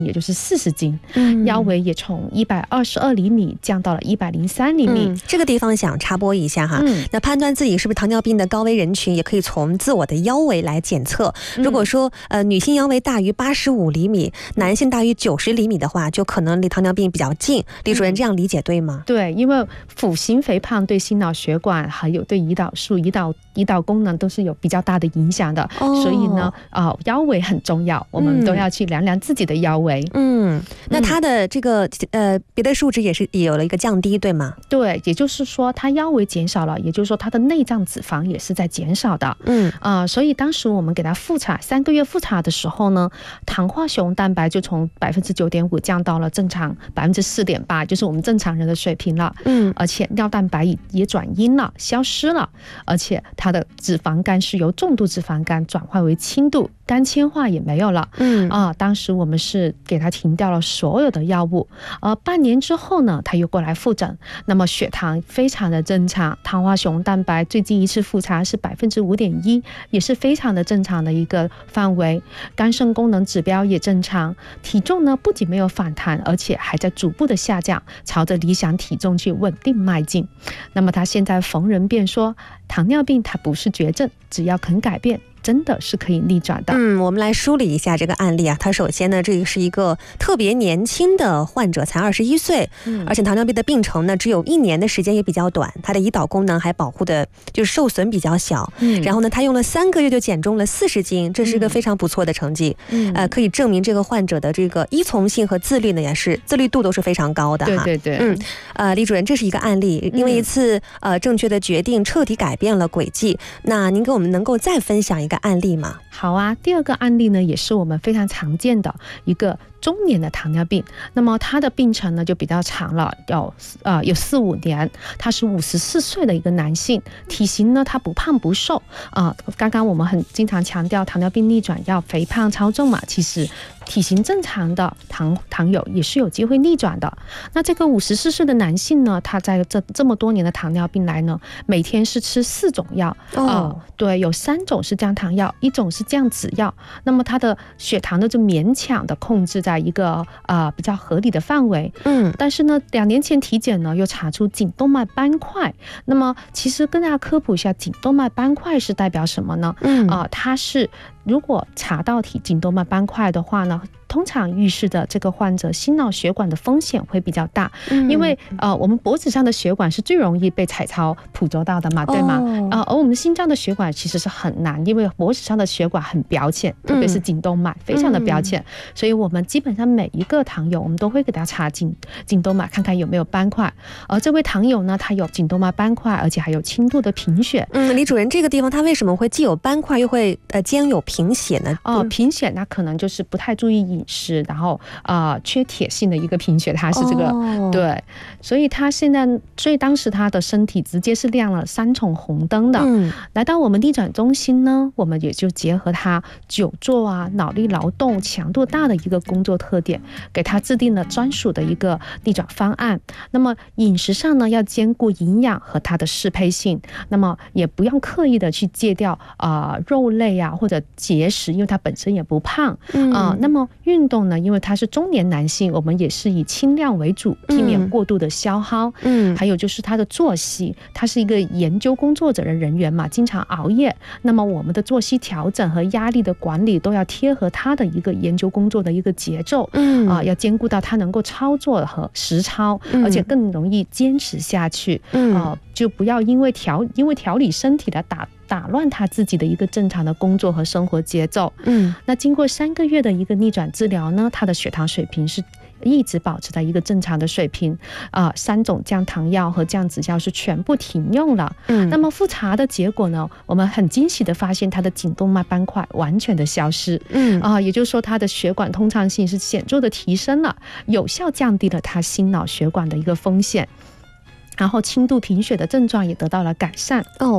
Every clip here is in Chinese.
也就是40斤，腰围也从122厘米降到了103厘米。 这个地方想插播一下哈，那判断自己是不是糖尿病的高危人群，也可以从自我的腰围来检测。如果说女性腰围大于85厘米，男性大于90厘米的话，就可能离糖尿病比较近。李主任这样理解对吗？ 对，因为腹型肥胖对心脑血管还有对胰岛素、胰岛功能都是有比较大的影响的，所以呢，腰围很重要，我们都要去量量自己的腰围。 那它的这个别的数值也有了一个降低，对吗？ 对，也就是说它腰围减少了，也就是说它的内脏脂肪也是在减少的。所以当时我们给它复查3个月复查的时候呢，糖化血红蛋白就从9.5%降到了正常4.8%，就是我们正常人的水平了。而且尿蛋白也转阴了，消失了，而且它的脂肪肝是由重度脂肪肝转换为轻度，肝纤化也没有了。当时我们是给他停掉了所有的药物。半年之后呢，他又过来复诊，那么血糖非常的正常，糖化血红蛋白最近一次复查是5.1%，也是非常的正常的一个范围。肝肾功能指标也正常，体重呢不仅没有反弹，而且还在逐步的下降，朝着理想体重去稳定迈进。那么他现在逢人便说，糖尿病它不是绝症，只要肯改变，真的是可以逆转的。 我们来梳理一下这个案例啊。他首先呢，这个是一个特别年轻的患者，才21岁，而且糖尿病的病程呢只有1年的时间，也比较短，他的胰岛功能还保护的就是受损比较小。然后呢，他用了3个月就减重了40斤，这是一个非常不错的成绩。可以证明这个患者的这个依从性和自律呢，也是自律度都是非常高的哈。 对对对。 李主任，这是一个案例，因为一次正确的决定彻底改变了轨迹。那您给我们能够再分享一个案例吗？ 好啊，第二个案例呢，也是我们非常常见的一个中年的糖尿病，那么他的病程呢就比较长了，有4-5年。他是54岁的一个男性，体型呢他不胖不瘦刚刚我们很经常强调糖尿病逆转要肥胖超重嘛，其实体型正常的糖友也是有机会逆转的。那这个54岁的男性呢，他在这么多年的糖尿病来呢，每天是吃4种药。对，有3种是降糖药，1种是降脂药。那么他的血糖呢就勉强的控制在一个比较合理的范围。但是呢2年前体检呢又查出颈动脉斑块。那么其实跟大家科普一下，颈动脉斑块是代表什么呢？它是如果查到颈动脉斑块的话呢，通常预示的这个患者心脑血管的风险会比较大。因为我们脖子上的血管是最容易被彩超捕捉到的嘛，对吗？而我们心脏的血管其实是很难，因为脖子上的血管很表浅，特别是颈动脉非常的表浅。所以我们基本上每一个糖友我们都会给他查颈动脉，看看有没有斑块。而这位糖友呢，他有颈动脉斑块，而且还有轻度的贫血。 李主任，这个地方他为什么会既有斑块又会兼有贫血呢？ 贫血那可能就是不太注意饮食，然后缺铁性的一个贫血，它是这个。对，所以当时他的身体直接是亮了3重红灯的。来到我们逆转中心呢，我们也就结合他久坐脑力劳动强度大的一个工作特点，给他制定了专属的一个逆转方案。那么饮食上呢，要兼顾营养和它的适配性，那么也不用刻意的去戒掉肉类或者节食，因为他本身也不胖。那么运动呢，因为他是中年男性，我们也是以轻量为主，避免过度的消耗。还有就是他的作息，他是一个研究工作者的人员嘛，经常熬夜，那么我们的作息调整和压力的管理都要贴合他的一个研究工作的一个节奏。要兼顾到他能够操作和实操，而且更容易坚持下去。就不要因为调理身体的打乱他自己的一个正常的工作和生活节奏。那经过3个月的一个逆转治疗呢，他的血糖水平是一直保持在一个正常的水平。3种降糖药和降脂药是全部停用了。那么复查的结果呢，我们很惊喜的发现他的颈动脉斑块完全的消失。也就是说他的血管通畅性是显著的提升了，有效降低了他心脑血管的一个风险，然后轻度贫血的症状也得到了改善。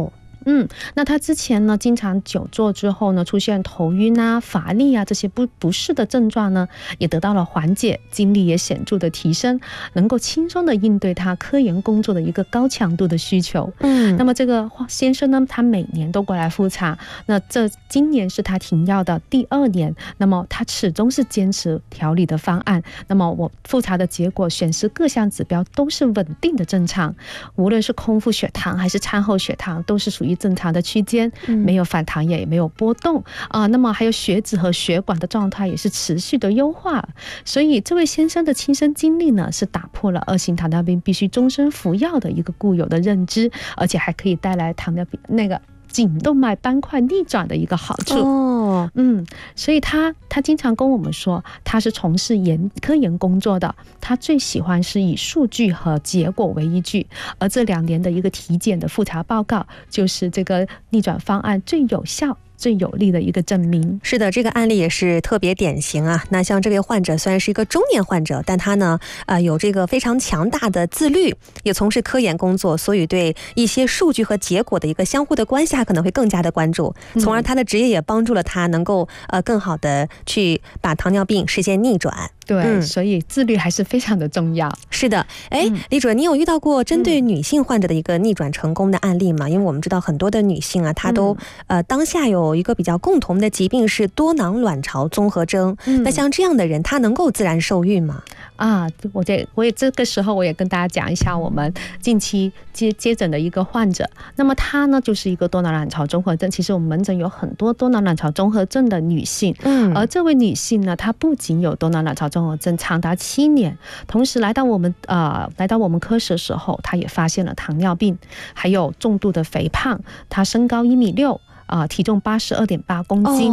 那他之前呢，经常久坐之后呢，出现头晕啊、乏力啊这些不适的症状呢，也得到了缓解，精力也显著的提升，能够轻松的应对他科研工作的一个高强度的需求。那么这个先生呢，他每年都过来复查，那今年是他停药的第2年，那么他始终是坚持调理的方案。那么我复查的结果显示各项指标都是稳定的正常，无论是空腹血糖还是餐后血糖都是属于正常的区间，没有反弹也没有波动那么还有血脂和血管的状态也是持续的优化。所以这位先生的亲身经历呢，是打破了2型糖尿病必须终身服药的一个固有的认知，而且还可以带来糖尿病那个颈动脉斑块逆转的一个好处。所以他经常跟我们说，他是从事科研工作的，他最喜欢是以数据和结果为依据，而这2年的一个体检的复查报告，就是这个逆转方案最有效最有力的一个证明。 是的，这个案例也是特别典型啊。那像这位患者虽然是一个中年患者，但他呢有这个非常强大的自律，也从事科研工作，所以对一些数据和结果的一个相互的关系，他可能会更加的关注，从而他的职业也帮助了他能够更好的去把糖尿病实现逆转。 对，所以自律还是非常的重要。 是的，李主任，你有遇到过针对女性患者的一个逆转成功的案例吗？因为我们知道很多的女性啊，她都当下有一个比较共同的疾病是多囊卵巢综合征。那像这样的人，她能够自然受孕吗？ 我也这个时候我也跟大家讲一下我们近期接诊的一个患者。那么她呢就是一个多囊卵巢综合症，其实我们门诊有很多多囊卵巢综合症的女性，而这位女性呢，她不仅有多囊卵巢综合症长达7年，同时来到我们科室的时候，她也发现了糖尿病，还有重度的肥胖，她身高1.6米，体重82.8公斤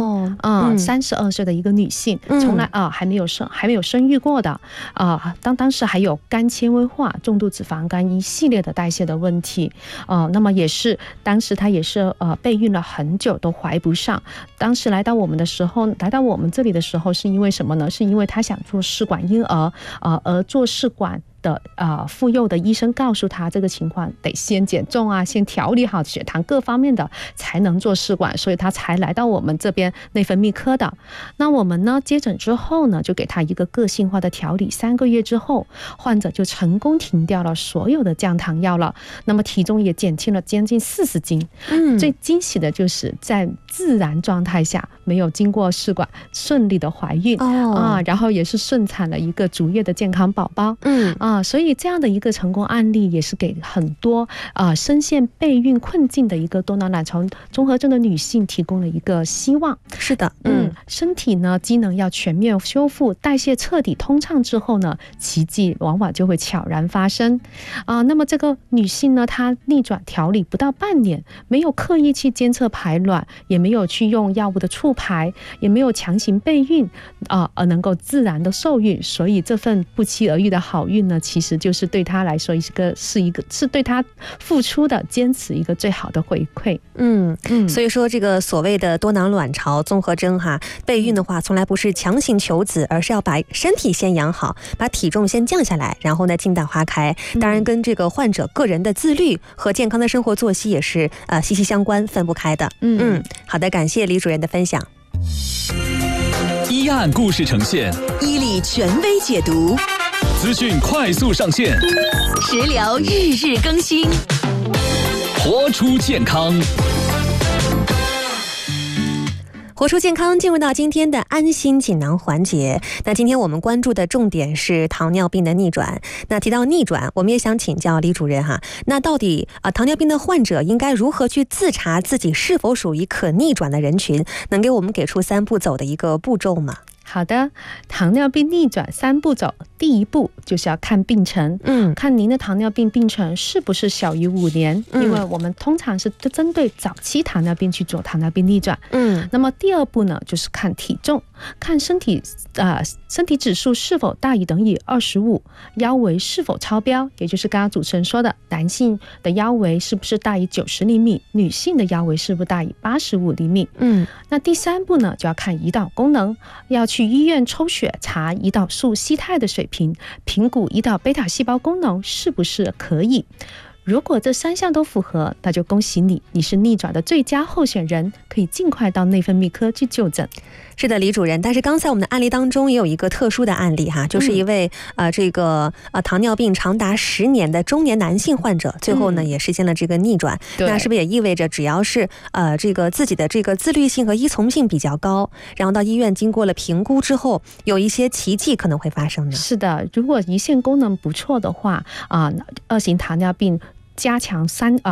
，32岁的一个女性，从来还没有生育过的，当时还有肝纤维化、重度脂肪肝一系列的代谢的问题，那么也是当时她也是备孕了很久都怀不上，当时来到我们这里的时候是因为什么呢？是因为她想做试管婴儿，而做试管的妇幼的医生告诉他，这个情况得先减重啊，先调理好血糖各方面的才能做试管，所以他才来到我们这边内分泌科的。那我们呢接诊之后呢，就给他一个个性化的调理，3个月之后，患者就成功停掉了所有的降糖药了，那么体重也减轻了将近40斤。最惊喜的就是在自然状态下，没有经过试管，顺利的怀孕然后也是顺产了一个足月的健康宝宝。所以这样的一个成功案例也是给很多深陷备孕困境的一个多囊卵巢综合症的女性提供了一个希望。 是的， 身体呢机能要全面修复，代谢彻底通畅之后呢，奇迹往往就会悄然发生那么这个女性呢，她逆转调理不到半年，没有刻意去监测排卵，也没有去用药物的促排，也没有强行备孕而能够自然的受孕，所以这份不期而遇的好运呢，其实就是对她来说是对她付出的坚持一个最好的回馈。 所以说这个所谓的多囊卵巢综合征备孕的话，从来不是强行求子，而是要把身体先养好，把体重先降下来，然后呢静待花开。当然跟这个患者个人的自律和健康的生活作息也是息息相关，分不开的。好的，感谢李主任的分享。 一案故事呈现， 伊利权威解读， 资讯快速上线， 食疗日日更新， 活出健康。 活出健康，进入到今天的安心锦囊环节。那今天我们关注的重点是糖尿病的逆转。那提到逆转，我们也想请教李主任那到底糖尿病的患者应该如何去自查自己是否属于可逆转的人群？能给我们给出3步走的一个步骤吗？ 好的，糖尿病逆转3步走，第1步就是要看病程，看您的糖尿病病程是不是小于5年，因为我们通常是针对早期糖尿病去做糖尿病逆转。那么第2步呢，就是看体重，看身体指数是否大于等于25，腰围是否超标，也就是刚刚主持人说的，男性的腰围是不是大于90厘米，女性的腰围是不是大于85厘米。那第3步呢，就要看胰岛功能，要去医院抽血查胰岛素、西肽的水平，评估胰岛贝塔细胞功能是不是可以。 如果这3项都符合，那就恭喜你，你是逆转的最佳候选人，可以尽快到内分泌科去就诊。 是的，李主任，但是刚才我们的案例当中也有一个特殊的案例哈，就是一位糖尿病长达10年的中年男性患者，最后呢也实现了这个逆转。那是不是也意味着只要是自己的这个自律性和依从性比较高，然后到医院经过了评估之后，有一些奇迹可能会发生呢？ 是的，如果胰腺功能不错的话2型糖尿病加强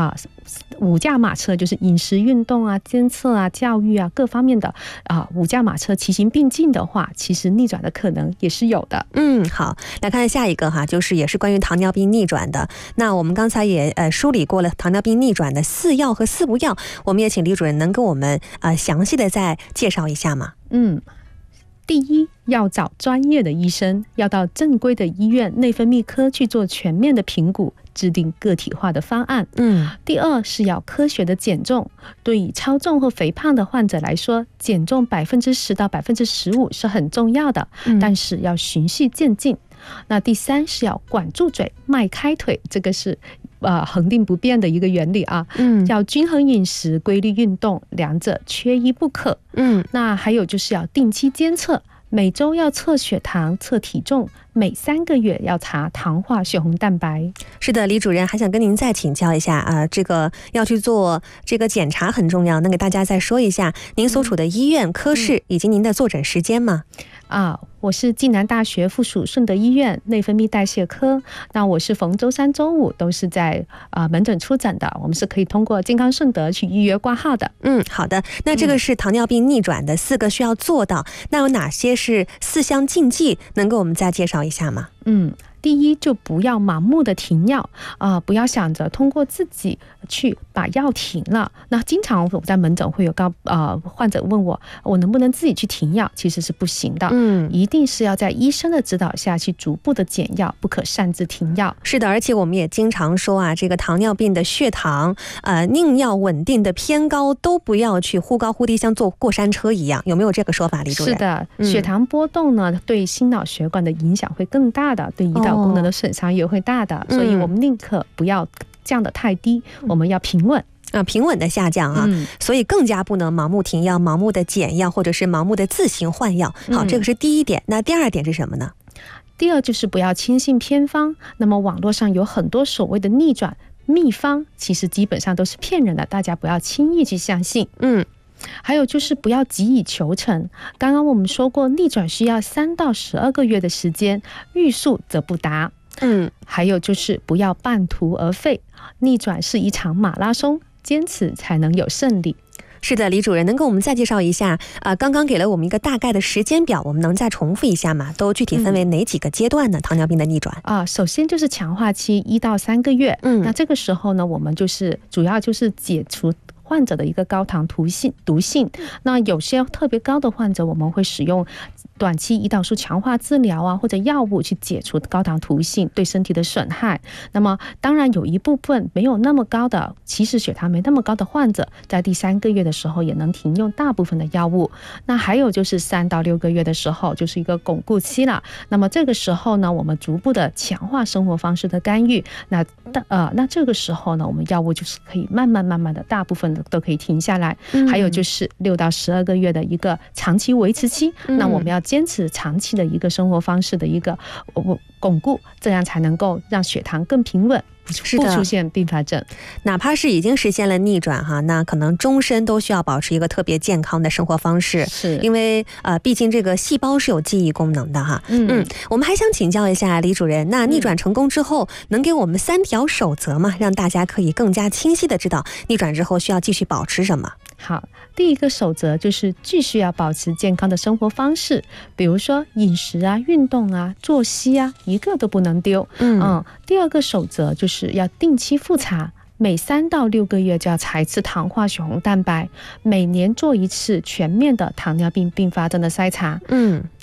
5驾马车，就是饮食、运动啊、监测啊、教育啊各方面的5驾马车齐行并进的话，其实逆转的可能也是有的。 好，来看下一个哈，就是也是关于糖尿病逆转的。那我们刚才也梳理过了糖尿病逆转的4要和4不要，我们也请李主任能跟我们详细的再介绍一下吗？ 第一，要找专业的医生，要到正规的医院内分泌科去做全面的评估，制定个体化的方案。第二是要科学的减重，对于超重或肥胖的患者来说，减重10%到15%是很重要的，但是要循序渐进。那第三是要管住嘴，迈开腿，这个是恒定不变的一个原理啊。要均衡饮食，规律运动，两者缺一不可。那还有就是要定期监测，每周要测血糖、测体重，每3个月要查糖化血红蛋白。 是的，李主任还想跟您再请教一下这个要去做这个检查很重要，能给大家再说一下您所处的医院、科室以及您的坐诊时间吗？ 我是暨南大学附属顺德医院内分泌代谢科，那我是逢周3、周5都是在门诊出诊的，我们是可以通过健康顺德去预约挂号的。 好的，那这个是糖尿病逆转的4个需要做到，那有哪些是4项禁忌，能给我们再介绍一下吗？ 第一，就不要盲目的停药不要想着通过自己去把药停了。那经常我在门诊会有患者问我能不能自己去停药，其实是不行的。一定是要在医生的指导下去逐步的减药，不可擅自停药。 是的，而且我们也经常说这个糖尿病的血糖宁要稳定的偏高，都不要去忽高忽低，像坐过山车一样，有没有这个说法，李主任？ 是的，血糖波动呢对心脑血管的影响会更大的，对胰岛功能的损伤也会大的，所以我们宁可不要降得太低，我们要平稳平稳的下降所以更加不能盲目停药、盲目的减药，或者是盲目的自行换药。好，这个是第一点。那第二点是什么呢？ 第二就是不要轻信偏方。那么网络上有很多所谓的逆转秘方，其实基本上都是骗人的，大家不要轻易去相信。还有就是不要急于求成。刚刚我们说过，逆转需要3到12个月的时间，欲速则不达。还有就是不要半途而废，逆转是一场马拉松，坚持才能有胜利。 是的，李主任能给我们再介绍一下刚刚给了我们一个大概的时间表，我们能再重复一下吗？都具体分为哪几个阶段呢？糖尿病的逆转首先就是强化期1到3个月。那这个时候呢，我们就是主要就是解除患者的一个高糖毒性。那有些特别高的患者，我们会使用短期胰岛素强化治疗或者药物去解除高糖毒性对身体的损害。那么当然有一部分没有那么高的，其实血糖没那么高的患者，在第3个月的时候也能停用大部分的药物。那还有就是3到6个月的时候，就是一个巩固期了。那么这个时候呢，我们逐步的强化生活方式的干预。那这个时候呢，我们药物就是可以慢慢的大部分的都可以停下来。还有就是6到12个月的一个长期维持期，那我们要坚持长期的一个生活方式的一个巩固，这样才能够让血糖更平稳，不出现并发症。 哪怕是已经实现了逆转那可能终身都需要保持一个特别健康的生活方式， 是因为毕竟这个细胞是有记忆功能的我们还想请教一下李主任，那逆转成功之后能给我们3条守则吗？让大家可以更加清晰的知道逆转之后需要继续保持什么。 好，第一个守则就是继续要保持健康的生活方式，比如说饮食运动作息一个都不能丢。第二个守则就是要定期复查，每3到6个月就要查一次糖化血红蛋白，每年做一次全面的糖尿病并发症的筛查。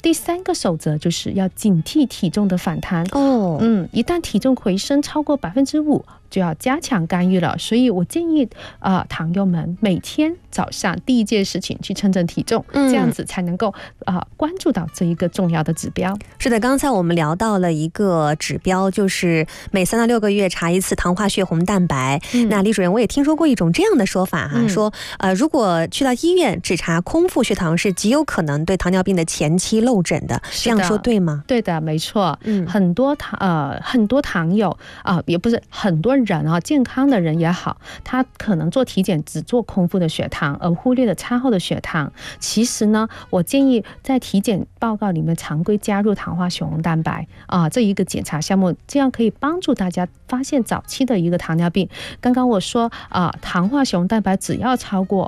第3个守则就是要警惕体重的反弹。一旦体重回升超过5%，就要加强干预了。所以我建议糖友们每天早上第一件事情去称体重，这样子才能够关注到这一个重要的指标。 是的，刚才我们聊到了一个指标，就是每3到6个月查一次糖化血红蛋白。那李主任，我也听说过一种这样的说法哈，说如果去到医院只查空腹血糖，是极有可能对糖尿病的前期漏诊的。这样说对吗？ 对的，没错。很多糖友也不是很多人健康的人也好，他可能做体检只做空腹的血糖，而忽略了餐后的血糖。其实呢，我建议在体检报告里面常规加入糖化血红蛋白这一个检查项目，这样可以帮助大家发现早期的一个糖尿病。刚刚我说糖化血红蛋白只要超过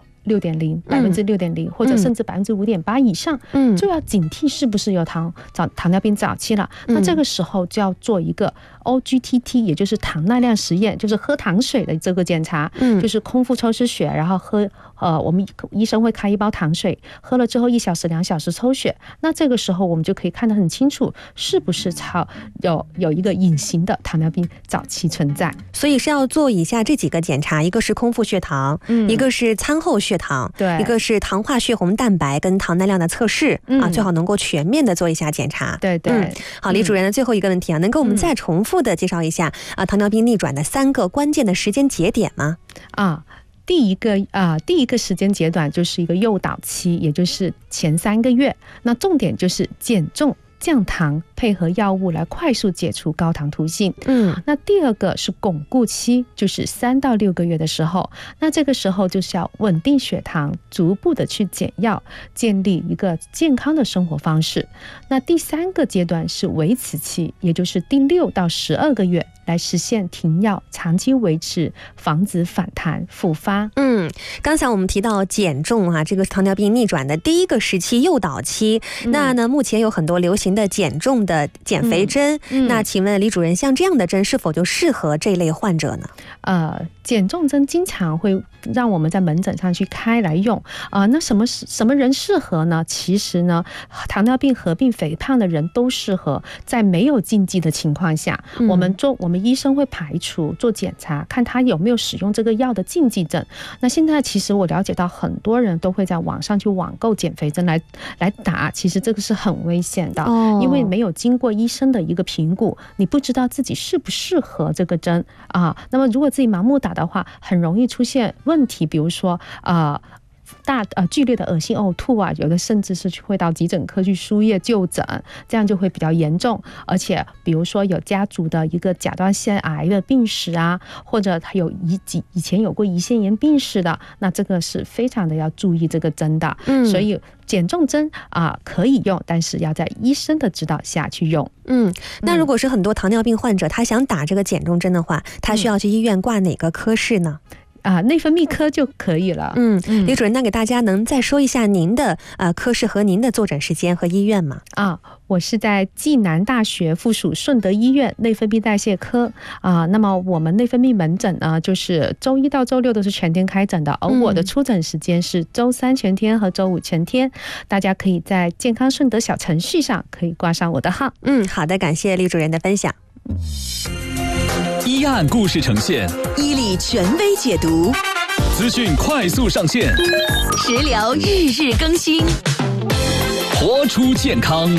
6.0%，或者甚至5.8%以上，就要警惕是不是有糖尿病早期了。那这个时候就要做一个 OGTT， 也就是糖耐量实验，就是喝糖水的这个检查，就是空腹抽湿血，然后我们医生会开一包糖水，喝了之后1小时2小时抽血。那这个时候我们就可以看得很清楚，是不是有一个隐形的糖尿病早期存在。 所以是要做以下这几个检查，一个是空腹血糖，一个是餐后血糖， 对， 一个是糖化血红蛋白跟糖耐量的测试最好能够全面的做一下检查。 对对。 好，李主任的最后一个问题能够我们再重复的介绍一下糖尿病逆转的3个关键的时间节点吗？ 第一个时间节段就是一个诱导期，也就是前3个月。那重点就是减重降糖，配合药物来快速解除高糖突性。那第2个是巩固期，就是3到6个月的时候。那这个时候就是要稳定血糖，逐步的去减药，建立一个健康的生活方式。那第3个阶段是维持期，也就是第6到12个月，来实现停药，长期维持，防止反弹复发。 刚才我们提到减重这个糖尿病逆转的第1个时期诱导期。那呢，目前有很多流行的减重的减肥针，那请问李主任，像这样的针是否就适合这类患者呢？ 减重针经常会让我们在门诊上去开来用那什么人适合呢？其实呢，糖尿病合并肥胖的人都适合。在没有禁忌的情况下，我们医生会排除做检查，看他有没有使用这个药的禁忌症。那现在其实我了解到很多人都会在网上去网购减肥针来打，其实这个是很危险的，因为没有经过医生的一个评估，你不知道自己适不适合这个针那么如果自己盲目打的话，很容易出现问题，比如说剧烈的恶心呕吐有的甚至是会到急诊科去输液就诊，这样就会比较严重。而且比如说有家族的一个甲状腺癌的病史或者他有以前有过胰腺炎病史的，那这个是非常的要注意这个针的。所以减重针可以用，但是要在医生的指导下去用。 那如果是很多糖尿病患者他想打这个减重针的话，他需要去医院挂哪个科室呢？ 内分泌科就可以了。 李主任，那给大家能再说一下您的科室和您的坐诊时间和医院吗？ 我是在暨南大学附属顺德医院内分泌代谢科那么我们内分泌门诊呢，就是周1到周6都是全天开诊的，而我的出诊时间是周3全天和周5全天。大家可以在健康顺德小程序上可以挂上我的号。 好的，感谢李主任的分享。 医案故事呈现， 医理权威解读， 资讯快速上线， 食疗日日更新， 活出健康。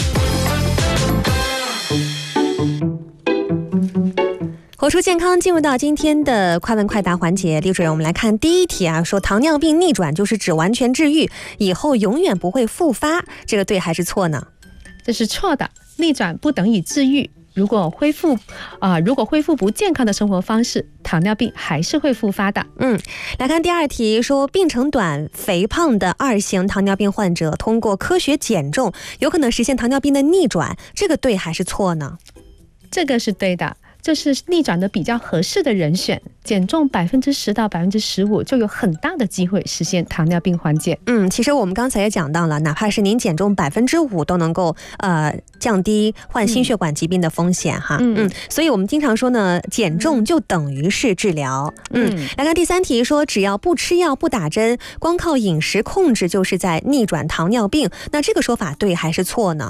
活出健康，进入到今天的快问快答环节。李主任，我们来看第一题说糖尿病逆转就是指完全治愈，以后永远不会复发，这个对还是错呢？ 这是错的，逆转不等于治愈。如果恢复不健康的生活方式，糖尿病还是会复发的。 来看第2题，说病程短、肥胖的2型糖尿病患者通过科学减重，有可能实现糖尿病的逆转，这个对还是错呢？ 这个是对的。这是逆转的比较合适的人选，减重10%到15%就有很大的机会实现糖尿病缓解。 其实我们刚才也讲到了，哪怕是您减重5%都能够降低患心血管疾病的风险所以我们经常说呢，减重就等于是治疗。来看第3题，说只要不吃药不打针，光靠饮食控制就是在逆转糖尿病，那这个说法对还是错呢？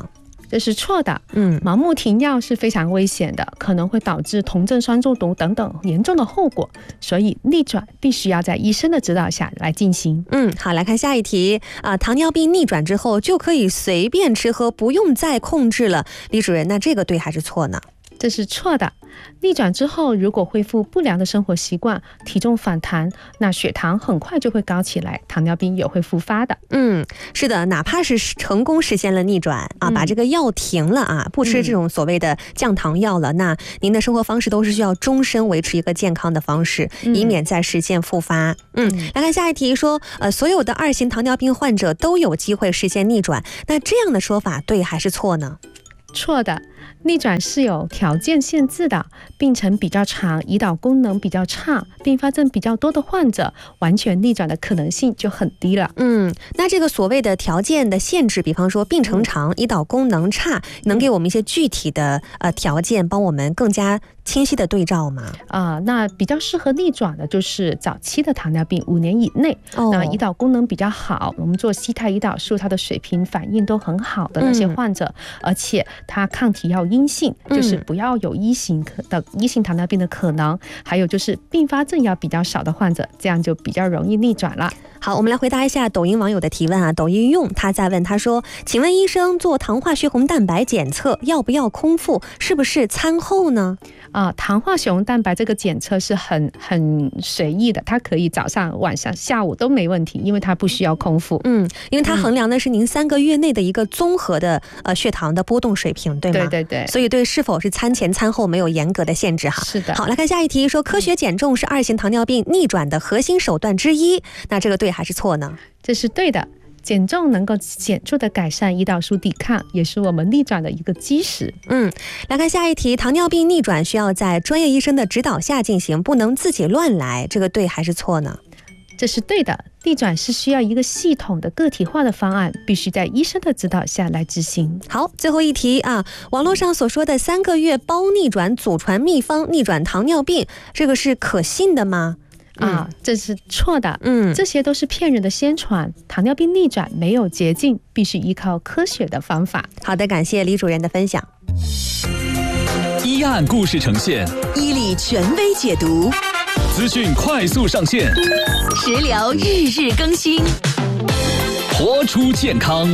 这是错的。盲目停药是非常危险的，可能会导致酮症酸中毒等等严重的后果，所以逆转必须要在医生的指导下来进行。 好，来看下一题糖尿病逆转之后就可以随便吃喝，不用再控制了。李主任，那这个对还是错呢？ 这是错的。逆转之后，如果恢复不良的生活习惯，体重反弹，那血糖很快就会高起来，糖尿病也会复发的。 是的，哪怕是成功实现了逆转把这个药停了不吃这种所谓的降糖药了，那您的生活方式都是需要终身维持一个健康的方式，以免再实现复发。来看下一题，说所有的2型糖尿病患者都有机会实现逆转，那这样的说法对还是错呢？ 错的。逆转是有条件限制的，病程比较长，胰岛功能比较差，并发症比较多的患者，完全逆转的可能性就很低了。 那这个所谓的条件的限制，比方说病程长，胰岛功能差，能给我们一些具体的条件，帮我们更加清晰的对照吗？ 那比较适合逆转的就是早期的糖尿病，5年以内，那胰岛功能比较好，我们做西泰胰岛素，它的水平反应都很好的那些患者，而且它抗体要阴性，就是不要有一型糖尿病的可能，还有就是并发症要比较少的患者，这样就比较容易逆转了。 好，我们来回答一下抖音网友的提问抖音用他在问，他说，请问医生，做糖化血红蛋白检测要不要空腹，是不是餐后呢？ 糖化血红蛋白这个检测是很随意的，它可以早上、晚上、下午都没问题，因为它不需要空腹。 因为它衡量的是您3个月内的一个综合的血糖的波动水平，对吗？ 对。 所以对是否是餐前餐后没有严格的限制哈。 是的。 好，来看下一题，说科学减重是2型糖尿病逆转的核心手段之一，那这个对还是错呢？ 这是对的。减重能够显著的改善胰岛素抵抗，也是我们逆转的一个基石。 来看下一题，糖尿病逆转需要在专业医生的指导下进行，不能自己乱来，这个对还是错呢？ 这是对的。逆转是需要一个系统的个体化的方案，必须在医生的指导下来执行。 好，最后一题网络上所说的3个月包逆转祖传秘方逆转糖尿病，这个是可信的吗？ 这是错的。这些都是骗人的宣传。糖尿病逆转没有捷径，必须依靠科学的方法。 好的，感谢李主任的分享。 医案故事呈现， 医理权威解读， 资讯快速上线， 食疗日日更新， 活出健康。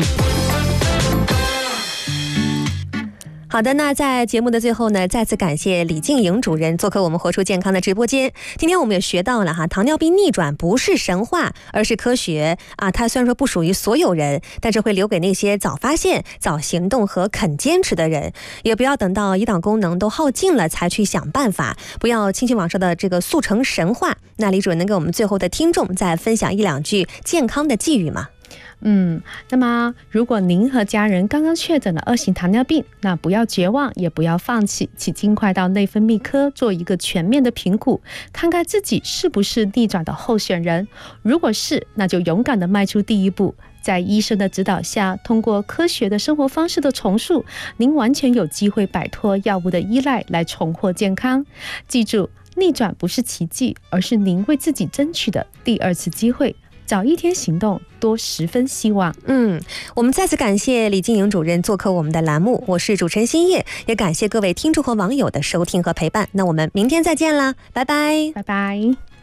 好的，那在节目的最后呢，再次感谢李静莹主任做客我们活出健康的直播间。今天我们也学到了糖尿病逆转不是神话，而是科学它虽然说不属于所有人，但是会留给那些早发现、早行动和肯坚持的人。也不要等到胰岛功能都耗尽了才去想办法，不要轻信网上的这个速成神话。那李主任能给我们最后的听众再分享1-2句健康的寄语吗？ 那么如果您和家人刚刚确诊了2型糖尿病，那不要绝望，也不要放弃，请尽快到内分泌科做一个全面的评估，看看自己是不是逆转的候选人。如果是，那就勇敢的迈出第一步，在医生的指导下，通过科学的生活方式的重塑，您完全有机会摆脱药物的依赖，来重获健康。记住，逆转不是奇迹，而是您为自己争取的第2次机会。早一天行动，多10分希望。 我们再次感谢李静莹主任做客我们的栏目，我是主持人新叶，也感谢各位听众和网友的收听和陪伴。那我们明天再见啦，拜拜， 拜拜。